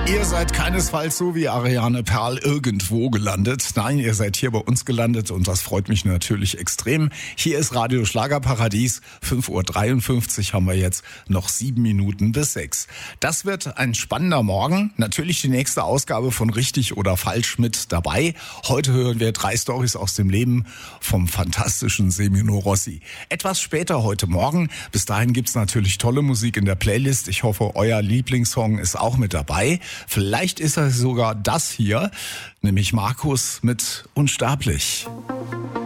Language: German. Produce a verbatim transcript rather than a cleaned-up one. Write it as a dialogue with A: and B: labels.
A: Ihr seid keinesfalls so wie Ariane Perl irgendwo gelandet. Nein, ihr seid hier bei uns gelandet und das freut mich natürlich extrem. Hier ist Radio Schlagerparadies. fünf Uhr dreiundfünfzig haben wir jetzt, noch sieben Minuten bis sechs. Das wird ein spannender Morgen. Natürlich die nächste Ausgabe von Richtig oder Falsch mit dabei. Heute hören wir drei Storys aus dem Leben vom fantastischen Semino Rossi. Etwas später heute Morgen. Bis dahin gibt's natürlich tolle Musik in der Playlist. Ich hoffe, euer Lieblingssong ist auch mit dabei. Vielleicht ist er sogar das hier, nämlich Markus mit Unsterblich.